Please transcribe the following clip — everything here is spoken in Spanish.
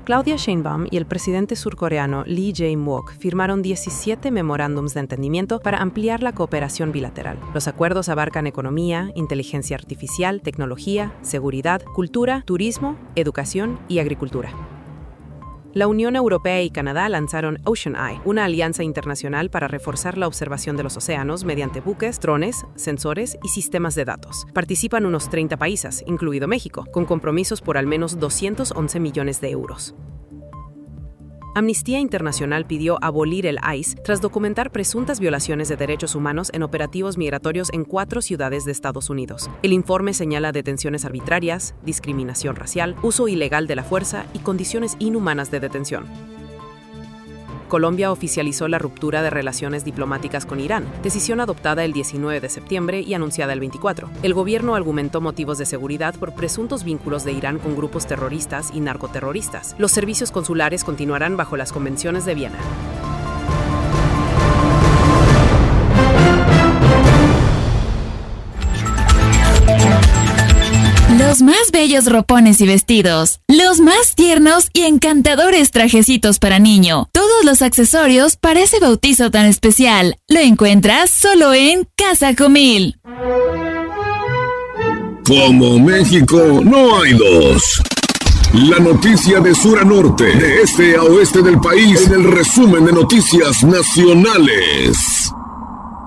Claudia Sheinbaum y el presidente surcoreano Lee Jae-myung firmaron 17 memorándums de entendimiento para ampliar la cooperación bilateral. Los acuerdos abarcan economía, inteligencia artificial, tecnología, seguridad, cultura, turismo, educación y agricultura. La Unión Europea y Canadá lanzaron OceanEye, una alianza internacional para reforzar la observación de los océanos mediante buques, drones, sensores y sistemas de datos. Participan unos 30 países, incluido México, con compromisos por al menos 211 millones de euros. Amnistía Internacional pidió abolir el ICE tras documentar presuntas violaciones de derechos humanos en operativos migratorios en 4 ciudades de Estados Unidos. El informe señala detenciones arbitrarias, discriminación racial, uso ilegal de la fuerza y condiciones inhumanas de detención. Colombia oficializó la ruptura de relaciones diplomáticas con Irán, decisión adoptada el 19 de septiembre y anunciada el 24. El gobierno argumentó motivos de seguridad por presuntos vínculos de Irán con grupos terroristas y narcoterroristas. Los servicios consulares continuarán bajo las convenciones de Viena. Los más bellos ropones y vestidos, los más tiernos y encantadores trajecitos para niño, todos los accesorios para ese bautizo tan especial, lo encuentras solo en Casa Comil. Como México no hay dos. La noticia de sur a norte, de este a oeste del país, en el resumen de noticias nacionales.